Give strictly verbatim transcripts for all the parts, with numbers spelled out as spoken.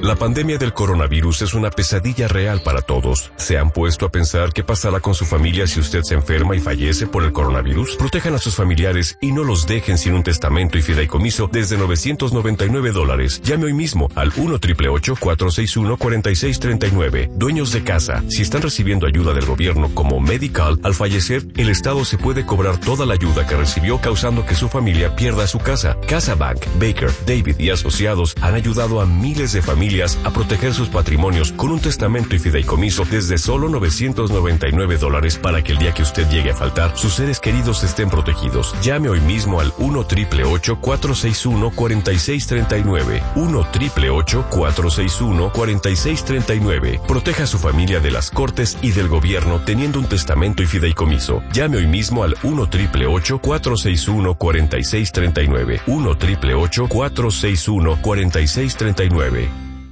La pandemia del coronavirus es una pesadilla real para todos. ¿Se han puesto a pensar qué pasará con su familia si usted se enferma y fallece por el coronavirus? Protejan a sus familiares y no los dejen sin un testamento y fideicomiso desde novecientos noventa y nueve dólares. Llame hoy mismo al uno ocho ocho ocho, cuatro seis uno, cuatro seis tres nueve. Dueños de casa, si están recibiendo ayuda del gobierno como Medical, al fallecer, el Estado se puede cobrar toda la ayuda que recibió, causando que su familia pierda su casa. CasaBank, Baker, David y asociados han ayudado a miles de familias a proteger sus patrimonios con un testamento y fideicomiso desde solo novecientos noventa y nueve dólares para que el día que usted llegue a faltar, sus seres queridos estén protegidos. Llame hoy mismo al uno ocho ocho ocho, cuatro seis uno, cuatro seis tres nueve. uno ocho ocho ocho, cuatro seis uno, cuatro seis tres nueve. Proteja a su familia de las cortes y del gobierno teniendo un testamento y fideicomiso. Llame hoy mismo al uno ocho ocho ocho, cuatro seis uno, cuatro seis tres nueve. uno ocho ocho ocho, cuatro seis uno, cuatro seis tres nueve.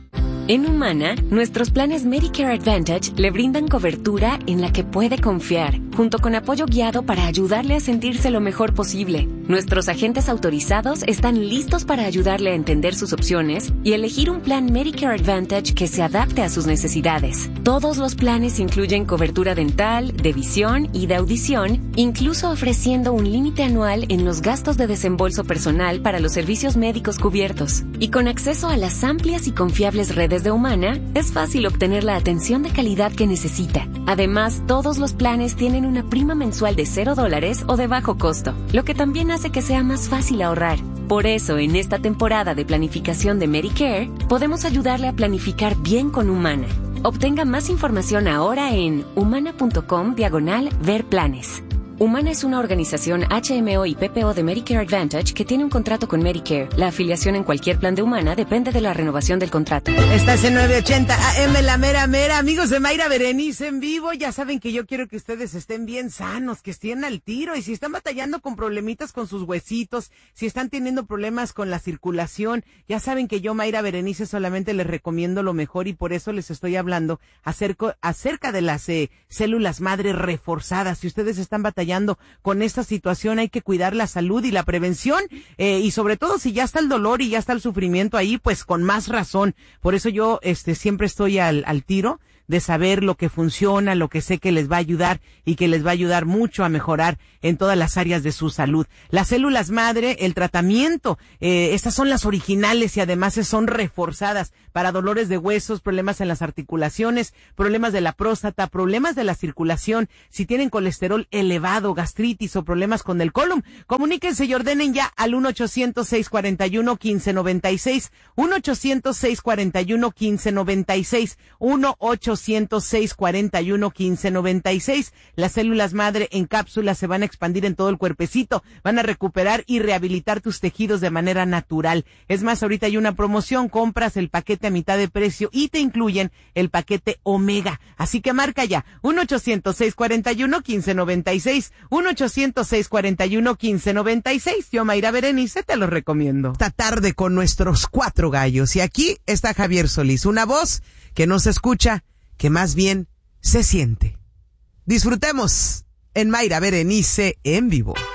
En Humana, nuestros planes Medicare Advantage le brindan cobertura en la que puede confiar, junto con apoyo guiado para ayudarle a sentirse lo mejor posible. Nuestros agentes autorizados están listos para ayudarle a entender sus opciones y elegir un plan Medicare Advantage que se adapte a sus necesidades. Todos los planes incluyen cobertura dental, de visión y de audición, incluso ofreciendo un límite anual en los gastos de desembolso personal para los servicios médicos cubiertos. Y con acceso a las amplias y confiables redes de Humana, es fácil obtener la atención de calidad que necesita. Además, todos los planes tienen una prima mensual de cero dólares o de bajo costo, lo que también hace que sea más fácil ahorrar. Por eso, en esta temporada de planificación de Medicare, podemos ayudarle a planificar bien con Humana. Obtenga más información ahora en humana.com diagonal ver planes. Humana es una organización H M O y P P O de Medicare Advantage que tiene un contrato con Medicare. La afiliación en cualquier plan de Humana depende de la renovación del contrato. Estás en nueve ochenta A M, la mera mera. Amigos de Mayra Berenice en vivo, ya saben que yo quiero que ustedes estén bien sanos, que estén al tiro. Y si están batallando con problemitas con sus huesitos, si están teniendo problemas con la circulación, ya saben que yo, Mayra Berenice, solamente les recomiendo lo mejor y por eso les estoy hablando acerca, acerca de las eh, células madre reforzadas. Si ustedes están batallando con esta situación, hay que cuidar la salud y la prevención, eh, y sobre todo si ya está el dolor y ya está el sufrimiento ahí, pues con más razón. Por eso yo este siempre estoy al, al tiro de saber lo que funciona, lo que sé que les va a ayudar y que les va a ayudar mucho a mejorar en todas las áreas de su salud. Las células madre, el tratamiento, eh, estas son las originales y además son reforzadas para dolores de huesos, problemas en las articulaciones, problemas de la próstata, problemas de la circulación, si tienen colesterol elevado, gastritis o problemas con el colon. Comuníquense y ordenen ya al uno ochocientos, seiscientos cuarenta y uno, quince noventa y seis, uno ochocientos, seiscientos cuarenta y uno, quince noventa y seis, uno ochocientos, seiscientos cuarenta y uno, quince noventa y seis. Las células madre en cápsulas se van a expandir en todo el cuerpecito, van a recuperar y rehabilitar tus tejidos de manera natural. Es más, ahorita hay una promoción, compras el paquete a mitad de precio y te incluyen el paquete Omega. Así que marca ya, uno ochocientos, seiscientos cuarenta y uno, quince noventa y seis, uno ochocientos, seiscientos cuarenta y uno, quince noventa y seis. Yo, Mayra Berenice, te lo recomiendo. Esta tarde con nuestros cuatro gallos y aquí está Javier Solís, una voz que no se escucha, que más bien se siente. Disfrutemos en Mayra Berenice en vivo.